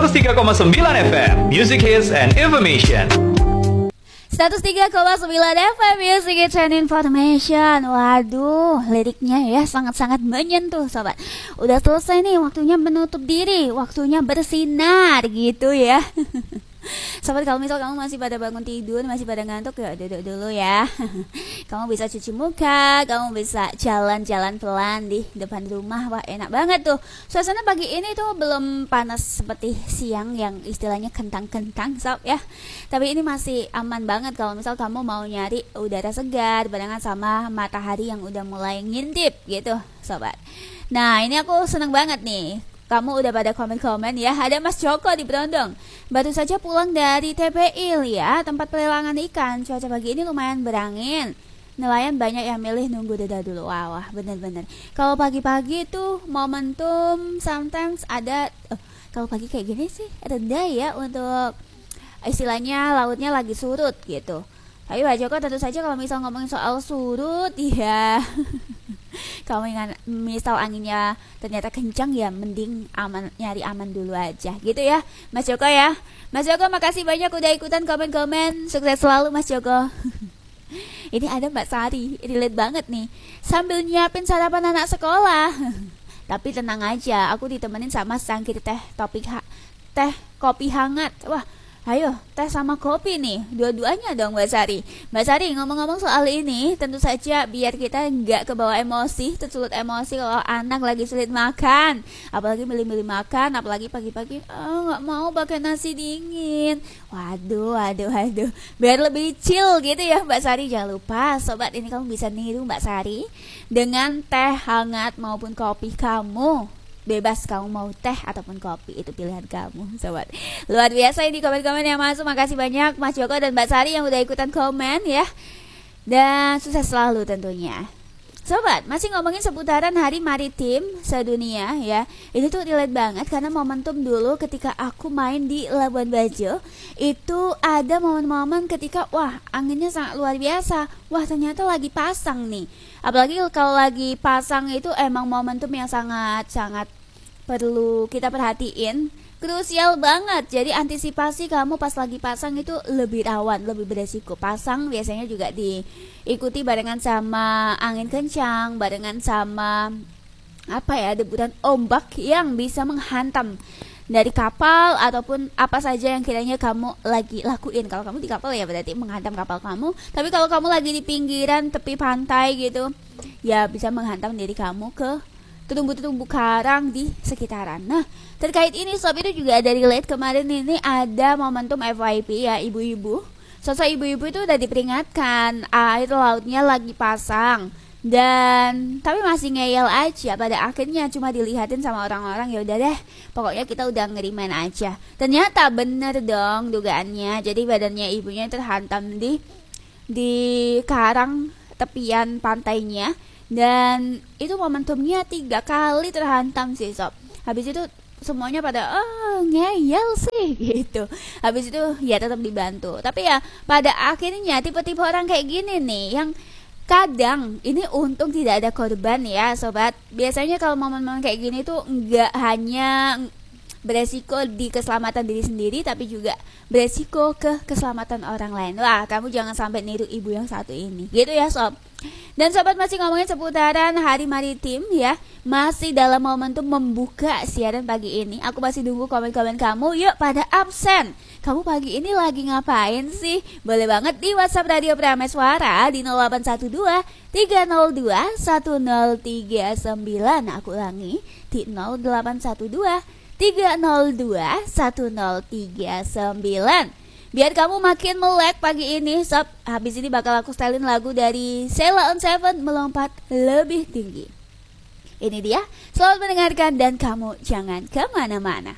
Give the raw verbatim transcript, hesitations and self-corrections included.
seratus tiga koma sembilan F M, Music Hits and Information. seratus tiga koma sembilan F M Music Hits and Information. Waduh, liriknya ya sangat-sangat menyentuh sobat. Udah selesai nih, waktunya menutup diri, waktunya bersinar gitu ya. Sobat, kalau misal kamu masih pada bangun tidur, masih pada ngantuk, ya duduk dulu ya. Kamu bisa cuci muka, kamu bisa jalan-jalan pelan di depan rumah. Wah, enak banget tuh. Suasana pagi ini tuh belum panas seperti siang yang istilahnya kentang-kentang sob ya. Tapi ini masih aman banget kalau misal kamu mau nyari udara segar barengan sama matahari yang udah mulai ngintip gitu sobat. Nah, ini aku seneng banget nih. Kamu udah pada komen-komen ya. Ada Mas Joko di Brondong. Baru saja pulang dari T P I ya, tempat pelelangan ikan. Cuaca pagi ini lumayan berangin. Nelayan banyak yang milih nunggu reda dulu. Wah, wah bener-bener. Kalau pagi-pagi tuh momentum sometimes ada. Oh, kalau pagi kayak gini sih rendah ya untuk istilahnya lautnya lagi surut gitu. Tapi Pak Joko tentu saja kalau misal ngomongin soal surut ya. Kalau ingat misal anginnya ternyata kencang ya mending aman, nyari aman dulu aja gitu ya Mas Joko ya. Mas Joko makasih banyak udah ikutan komen-komen. Sukses selalu Mas Joko. Ini ada Mbak Sari, relate banget nih. Sambil nyiapin sarapan anak sekolah. Tapi tenang aja, aku ditemenin sama secangkir teh topik ha- teh kopi hangat. Wah, ayo, teh sama kopi nih, dua-duanya dong Mbak Sari. Mbak Sari, ngomong-ngomong soal ini, tentu saja biar kita nggak kebawa emosi, tersulut emosi kalau anak lagi sulit makan. Apalagi milih-milih makan, apalagi pagi-pagi, oh, nggak mau pakai nasi dingin. Waduh, waduh, waduh. Biar lebih chill gitu ya Mbak Sari. Jangan lupa, sobat, ini kamu bisa niru Mbak Sari dengan teh hangat maupun kopi kamu. Bebas kamu mau teh ataupun kopi, itu pilihan kamu sobat. Luar biasa ini komen-komen yang masuk. Makasih banyak Mas Joko dan Mbak Sari yang udah ikutan komen ya. Dan sukses selalu tentunya. Sobat, masih ngomongin seputaran Hari Maritim Sedunia ya. Ini tuh relate banget karena momentum dulu ketika aku main di Labuan Bajo. Itu ada momen-momen ketika wah anginnya sangat luar biasa. Wah ternyata lagi pasang nih. Apalagi kalau lagi pasang itu emang momentum yang sangat-sangat perlu kita perhatiin. Krusial banget. Jadi antisipasi kamu pas lagi pasang itu lebih rawan, lebih beresiko. Pasang biasanya juga diikuti barengan sama angin kencang, barengan sama apa ya, deburan ombak yang bisa menghantam dari kapal ataupun apa saja yang kiranya kamu lagi lakuin. Kalau kamu di kapal ya berarti menghantam kapal kamu. Tapi kalau kamu lagi di pinggiran tepi pantai gitu, ya bisa menghantam diri kamu ke terumbu-terumbu karang di sekitaran. Nah, terkait ini sob, itu juga ada relate. Kemarin ini ada momentum F Y P ya, ibu-ibu. Sosok ibu-ibu itu udah diperingatkan air lautnya lagi pasang. Dan tapi masih ngeyel aja. Pada akhirnya cuma dilihatin sama orang-orang, ya udah deh, pokoknya kita udah ngerimain aja. Ternyata bener dong dugaannya. Jadi badannya ibunya terhantam di di karang tepian pantainya. Dan itu momentumnya tiga kali terhantam sih sob. Habis itu semuanya pada oh ngeyel sih gitu. Habis itu ya tetap dibantu. Tapi ya pada akhirnya tipe-tipe orang kayak gini nih yang kadang ini untung tidak ada korban ya sobat. Biasanya kalau momen-momen kayak gini tuh nggak hanya beresiko di keselamatan diri sendiri, tapi juga beresiko ke keselamatan orang lain. Wah, kamu jangan sampai niru ibu yang satu ini gitu ya sob. Dan sobat, masih ngomongin seputaran Hari Maritim ya, masih dalam momentum membuka siaran pagi ini. Aku masih nunggu komen-komen kamu. Yuk pada absen, kamu pagi ini lagi ngapain sih? Boleh banget di WhatsApp Radio Prameswara di nol delapan satu dua tiga nol dua satu nol tiga sembilan. Aku ulangi di nol delapan satu dua tiga nol dua satu nol tiga sembilan. Biar kamu makin melek pagi ini sob, habis ini bakal aku stylein lagu dari Sheila on Seven, Melompat Lebih Tinggi. Ini dia, selamat mendengarkan dan kamu jangan kemana-mana.